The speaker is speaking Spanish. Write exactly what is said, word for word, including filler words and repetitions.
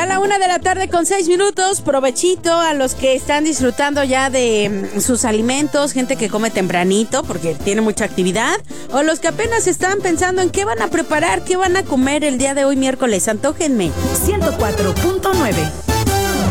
Ya a la una de la tarde con seis minutos, provechito a los que están disfrutando ya de mm, sus alimentos, gente que come tempranito porque tiene mucha actividad, o los que apenas están pensando en qué van a preparar, qué van a comer el día de hoy miércoles. Antójenme. ciento cuatro punto nueve